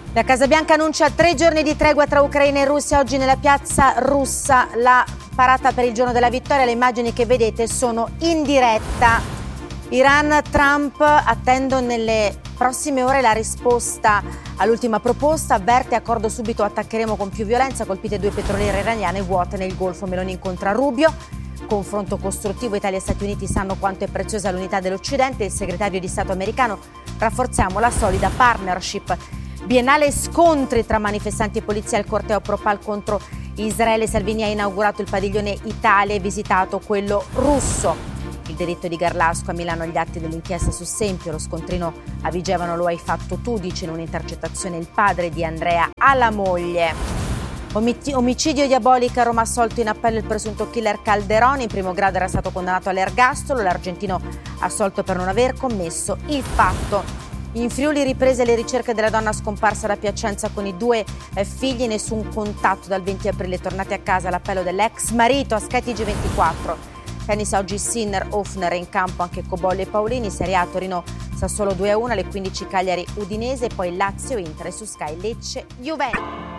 La Casa Bianca annuncia 3 giorni di tregua tra Ucraina e Russia. Oggi nella piazza russa la parata per il giorno della vittoria. Le immagini che vedete sono in diretta. Iran, Trump attendono nelle prossime ore la risposta all'ultima proposta. Avverte: accordo subito, attaccheremo con più violenza. Colpite 2 petroliere iraniane vuote nel Golfo. Meloni incontra Rubio. Confronto costruttivo. Italia e Stati Uniti sanno quanto è preziosa l'unità dell'Occidente. Il segretario di Stato americano: rafforziamo la solida partnership. Biennale scontri tra manifestanti e polizia al corteo Pro-Pal contro Israele. Salvini ha inaugurato il padiglione Italia e visitato quello russo. Il delitto di Garlasco a Milano, gli atti dell'inchiesta su Sempio. Lo scontrino a Vigevano: lo hai fatto tu, dice in un'intercettazione il padre di Andrea alla moglie. Omicidio diabolico a Roma, assolto in appello il presunto killer Calderoni. In primo grado era stato condannato all'ergastolo, l'argentino assolto per non aver commesso il fatto. In Friuli riprese le ricerche della donna scomparsa da Piacenza con i 2 figli, nessun contatto dal 20 aprile, tornati a casa l'appello dell'ex marito. A Sky TG24, tennis oggi Sinner, Hofner in campo anche Cobolli e Paolini. Serie A Torino Sassuolo 2-1, alle 15 Cagliari Udinese, poi Lazio Inter e su Sky Lecce Juventus.